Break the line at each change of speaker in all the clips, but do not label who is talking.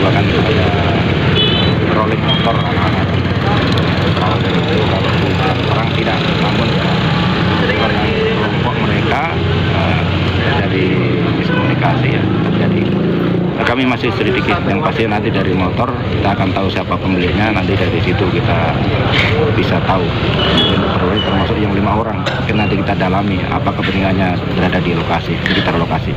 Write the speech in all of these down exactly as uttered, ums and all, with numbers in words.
kedua kan ada rolling motor anak-anak. Kalau dari itu kalau orang tidak, namun karena kelompok mereka uh, dari miskomunikasi ya terjadi. Nah, kami masih sedikit, yang pasti nanti dari motor kita akan tahu siapa pembelinya, nanti dari situ kita bisa tahu. Mungkin termasuk yang lima orang, mungkin nanti kita dalami apa kepentingannya berada di lokasi, sekitar lokasi.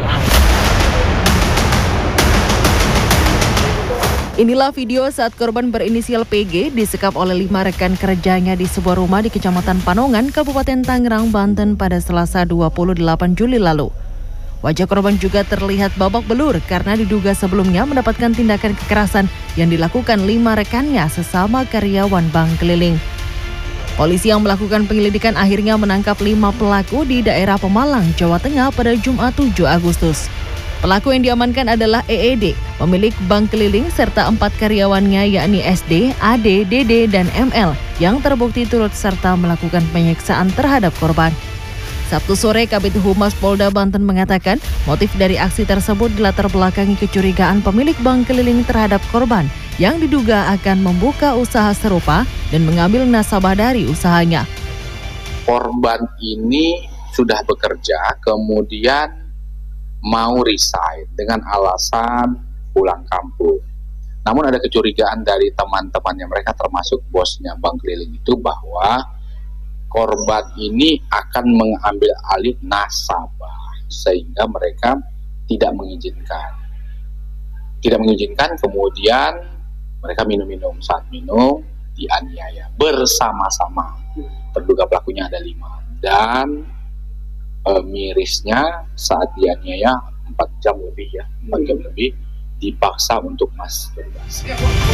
Inilah video saat korban berinisial P G disekap oleh lima rekan kerjanya di sebuah rumah di Kecamatan Panongan, Kabupaten Tangerang, Banten pada Selasa dua puluh delapan Juli lalu. Wajah korban juga terlihat babak belur karena diduga sebelumnya mendapatkan tindakan kekerasan yang dilakukan lima rekannya sesama karyawan bank keliling. Polisi yang melakukan penyelidikan akhirnya menangkap lima pelaku di daerah Pemalang, Jawa Tengah pada Jumat tujuh Agustus. Pelaku yang diamankan adalah E E D, pemilik bank keliling, serta empat karyawannya yakni S D, A D, D D, dan M L yang terbukti turut serta melakukan penyiksaan terhadap korban. Sabtu sore, Kabid Humas Polda Banten mengatakan motif dari aksi tersebut dilatar belakangi kecurigaan pemilik bank keliling terhadap korban yang diduga akan membuka usaha serupa dan mengambil nasabah dari usahanya.
Korban ini sudah bekerja, kemudian mau resign dengan alasan pulang kampung. Namun ada kecurigaan dari teman-temannya mereka, termasuk bosnya bank keliling itu, bahwa korban ini akan mengambil alih nasabah sehingga mereka tidak mengizinkan. Tidak mengizinkan, kemudian mereka minum-minum. Saat minum dianiaya bersama-sama. Terduga pelakunya ada lima, dan E, mirisnya saat dianiaya empat jam lebih ya, empat jam lebih dipaksa untuk masturbasi.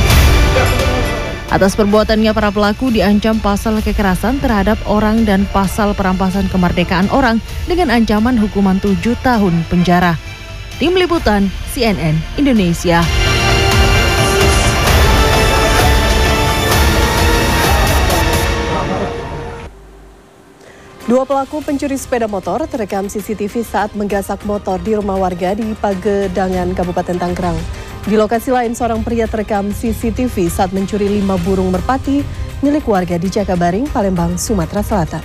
Atas perbuatannya, para pelaku diancam pasal kekerasan terhadap orang dan pasal perampasan kemerdekaan orang dengan ancaman hukuman tujuh tahun penjara. Tim Liputan C N N Indonesia.
Dua pelaku pencuri sepeda motor terekam C C T V saat menggasak motor di rumah warga di Pagedangan, Kabupaten Tangerang. Di lokasi lain, seorang pria terekam C C T V saat mencuri lima burung merpati milik warga di Jakabaring, Palembang, Sumatera Selatan.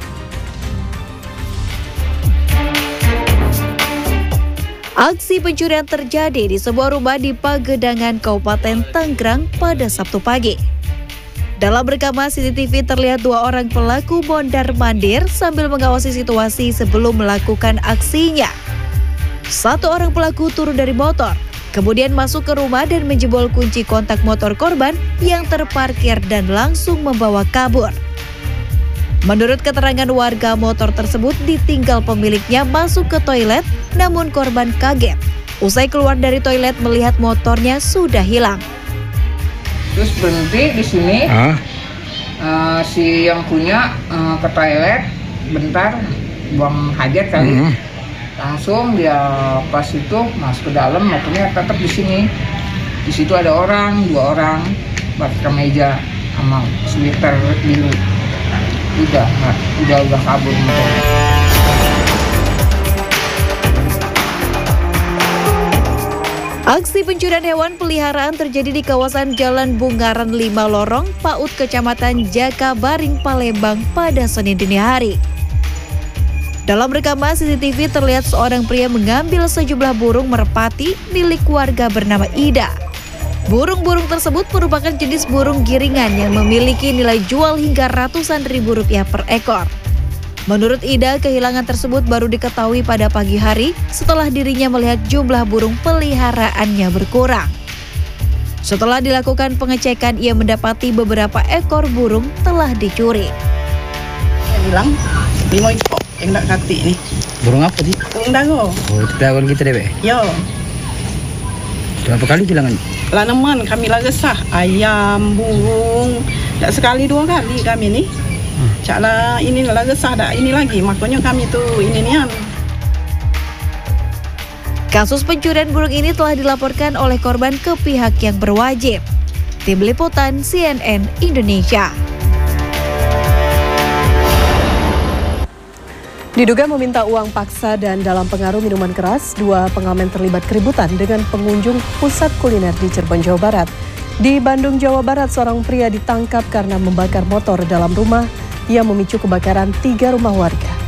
Aksi pencurian terjadi di sebuah rumah di Pagedangan, Kabupaten Tangerang pada Sabtu pagi. Dalam rekaman C C T V terlihat dua orang pelaku mondar-mandir sambil mengawasi situasi sebelum melakukan aksinya. Satu orang pelaku turun dari motor, kemudian masuk ke rumah dan menjebol kunci kontak motor korban yang terparkir dan langsung membawa kabur. Menurut keterangan warga, motor tersebut ditinggal pemiliknya masuk ke toilet, namun korban kaget. Usai keluar dari toilet melihat motornya sudah hilang.
Terus berhenti di sini, huh? uh, si yang punya uh, ke toilet, bentar buang hajat kali, uh-huh. Langsung dia pas itu masuk ke dalam, motornya tetap di sini. Di situ ada orang, dua orang, pakai meja sama sweater biru. Udah, nah, udah udah kabur motornya.
Aksi pencurian hewan peliharaan terjadi di kawasan Jalan Bungaran lima Lorong, Paut, Kecamatan Jakabaring, Palembang pada Senin dini hari. Dalam rekaman C C T V terlihat seorang pria mengambil sejumlah burung merpati milik warga bernama Ida. Burung-burung tersebut merupakan jenis burung giringan yang memiliki nilai jual hingga ratusan ribu rupiah per ekor. Menurut Ida, kehilangan tersebut baru diketahui pada pagi hari setelah dirinya melihat jumlah burung peliharaannya berkurang. Setelah dilakukan pengecekan, ia mendapati beberapa ekor burung telah dicuri.
Saya bilang, lima ekor yang tak kati nih.
Burung apa sih?
Burung dago.
Oh, itu dagon kita deh, Be?
Yo.
Berapa kali bilangan?
Laneman kami lagi sah, ayam, burung. Tak sekali dua kali kami nih. Caklah ini lagi sah dah ini lagi, makanya kami tuh ini nian.
Kasus pencurian burung ini telah dilaporkan oleh korban ke pihak yang berwajib. Tim Liputan C N N Indonesia.
Diduga meminta uang paksa dan dalam pengaruh minuman keras, dua pengamen terlibat keributan dengan pengunjung pusat kuliner di Cirebon, Jawa Barat. Di Bandung, Jawa Barat, seorang pria ditangkap karena membakar motor dalam rumah yang memicu kebakaran tiga rumah warga.